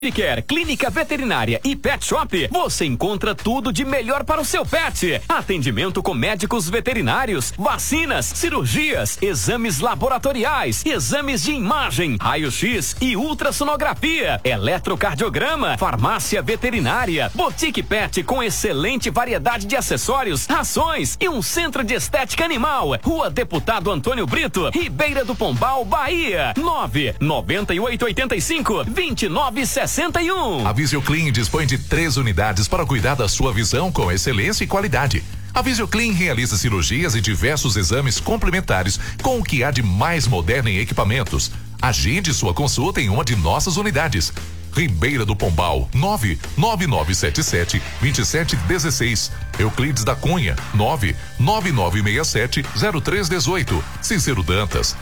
Quer Clínica Veterinária e Pet Shop, você encontra tudo de melhor para o seu pet. Atendimento com médicos veterinários, vacinas, cirurgias, exames laboratoriais, exames de imagem, raio-x e ultrassonografia, eletrocardiograma, farmácia veterinária, boutique pet com excelente variedade de acessórios, rações e um centro de estética animal. Rua Deputado Antônio Brito, Ribeira do Pombal, Bahia. 99885-2961. A Visioclean dispõe de 3 unidades para cuidar da sua visão com excelência e qualidade. A Visioclean realiza cirurgias e diversos exames complementares com o que há de mais moderno em equipamentos. Agende sua consulta em uma de nossas unidades. Ribeira do Pombal, 99977-2716. Euclides da Cunha, 99967-0318. Cícero Dantas,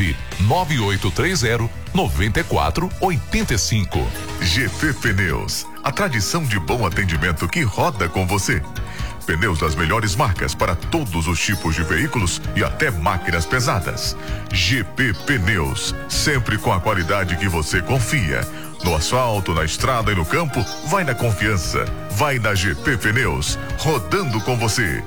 99830-9485. GP Pneus, a tradição de bom atendimento que roda com você. Pneus das melhores marcas para todos os tipos de veículos e até máquinas pesadas. GP Pneus, sempre com a qualidade que você confia. No asfalto, na estrada e no campo, vai na confiança. Vai na GP Pneus, rodando com você.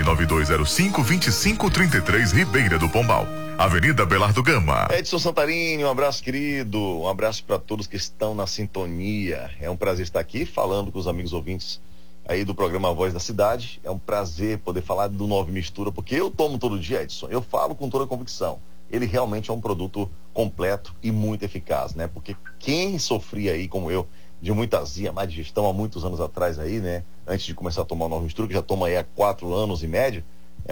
99205-2533, Ribeira do Pombal. Avenida Belardo Gama. Edson Santarini, um abraço, querido. Um abraço para todos que estão na sintonia. É um prazer estar aqui falando com os amigos ouvintes aí do programa Voz da Cidade. É um prazer poder falar do Nove Mistura, porque eu tomo todo dia, Edson. Eu falo com toda a convicção. Ele realmente é um produto completo e muito eficaz, né? Porque quem sofria aí, como eu, de muita azia, má digestão há muitos anos atrás aí, né? Antes de começar a tomar o Nove Mistura, que já toma aí há 4 anos em média,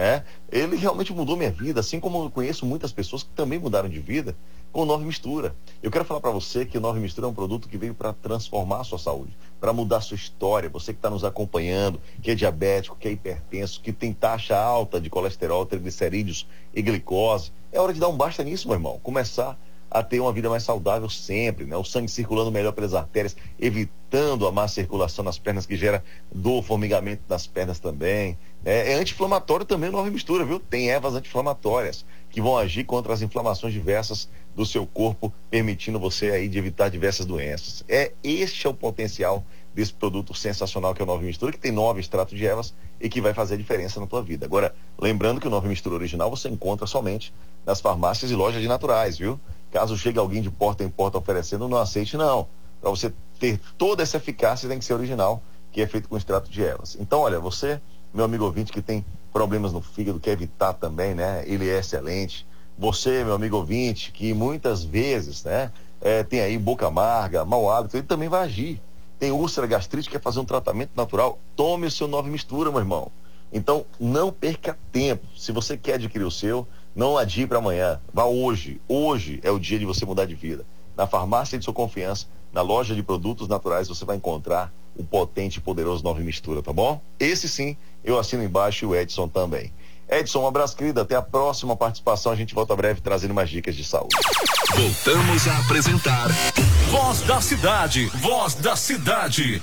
ele realmente mudou minha vida, assim como eu conheço muitas pessoas que também mudaram de vida com o Nove Mistura. Eu quero falar para você que o Nove Mistura é um produto que veio para transformar a sua saúde, para mudar a sua história. Você que está nos acompanhando, que é diabético, que é hipertenso, que tem taxa alta de colesterol, triglicerídeos e glicose, é hora de dar um basta nisso, meu irmão. Começar a ter uma vida mais saudável sempre, né? O sangue circulando melhor pelas artérias, evitando a má circulação nas pernas, que gera dor, formigamento nas pernas também. É anti-inflamatório também o Nove Mistura, viu? Tem ervas anti-inflamatórias que vão agir contra as inflamações diversas do seu corpo, permitindo você aí de evitar diversas doenças. Este é o potencial desse produto sensacional que é o Nove Mistura, que tem 9 extratos de ervas e que vai fazer a diferença na tua vida. Agora, lembrando que o Nove Mistura original você encontra somente nas farmácias e lojas de naturais, viu? Caso chegue alguém de porta em porta oferecendo, não aceite não. Para você ter toda essa eficácia tem que ser original, que é feito com extrato de ervas. Então, olha, você, meu amigo ouvinte, que tem problemas no fígado, quer evitar também, né? Ele é excelente. Você, meu amigo ouvinte, que muitas vezes, né? Tem aí boca amarga, mau hálito, ele também vai agir. Tem úlcera, gastrite, quer fazer um tratamento natural, tome o seu Nove Mistura, meu irmão. Então, não perca tempo. Se você quer adquirir o seu, não adie para amanhã. Vá hoje. Hoje é o dia de você mudar de vida. Na farmácia de sua confiança, na loja de produtos naturais, você vai encontrar o potente e poderoso Nove Mistura, tá bom? Esse sim, eu assino embaixo e o Edson também. Edson, um abraço, querido. Até a próxima participação. A gente volta breve trazendo mais dicas de saúde. Voltamos a apresentar Voz da Cidade. Voz da Cidade.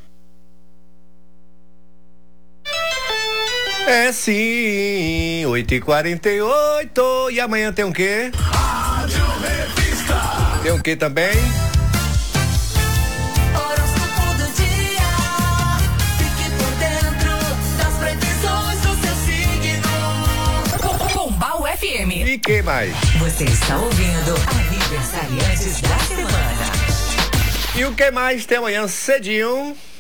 É sim, 8h48. E amanhã tem o quê? Rádio Revista. Tem o quê também? Horóscopo do dia. Fique por dentro das previsões do seu signo. Pombal FM. E que mais? Você está ouvindo Aniversariantes da Semana. E o que mais tem amanhã cedinho?